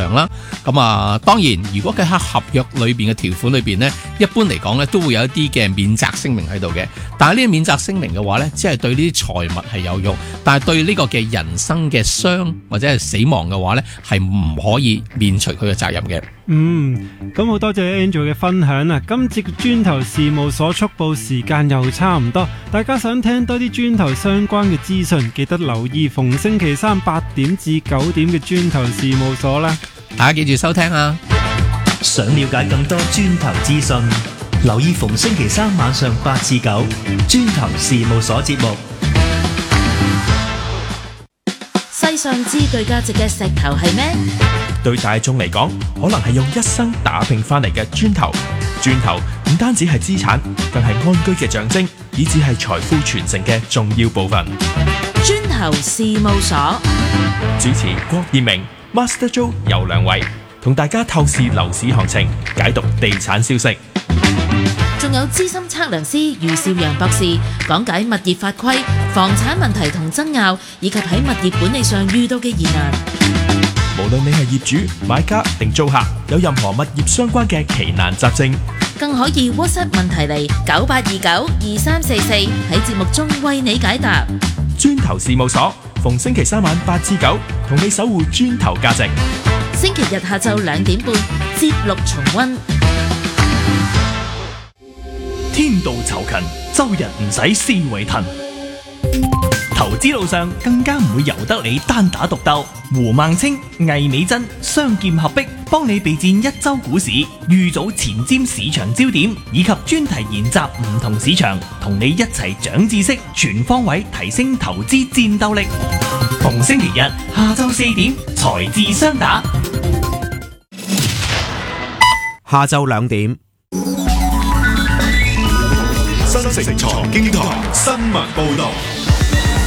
償啦。咁啊，當然如果佢喺合約裏邊嘅條款裏邊呢，一般嚟講呢都會有一啲嘅免責聲明喺度嘅。但係呢個免責聲明嘅話呢，只係對呢啲財物係有用，但係對呢個嘅人生嘅傷或者係死亡嘅話呢，係唔可以免除佢嘅責任嘅。 咁好多謝 Angel 嘅分享啊！今節磚頭事務所速報時間又差唔多，大家想聽多啲磚頭相關嘅資訊，記得留意逢星期三8點至9點嘅磚頭事務所啦。 大家記住收聽啊！ 想了解更多磚頭資訊，留意逢星期三晚上8至9磚頭事務所節目。 世上最具價值嘅石頭係咩？ 對大眾嚟講，可能係用一生打拼翻嚟嘅磚頭。磚頭唔單止係資產，更係安居嘅象徵，以至係財富傳承嘅重要部分。 磚頭事務所主持郭燕明、Master Joe 有兩位，同大家透視樓市行情，解讀地產消息。 仲有資深測量師余少陽博士講解物業法規、房產問題同爭拗，以及喺物業管理上遇到嘅疑難。 無論你係業主、買家定租客，有任何物業相關嘅奇難雜症， 更可以 WhatsApp 問題嚟98292344喺節目中為你解答。 磚頭事務所逢星期三晚8至9，同你守護磚頭價值。 星期日下晝2點半節錄重溫。 天道酬勤，周日唔使思維騰。投資路上更加唔會由得你單打獨鬥。胡孟青、魏美珍雙劍合璧，幫你備戰一周股市，預早前瞻市場焦點，以及專題研習唔同市場，同你一齊長知識，全方位提升投資戰鬥力。逢星期日下晝4點，財智雙打。 下晝2點， 新城財經台新聞報道。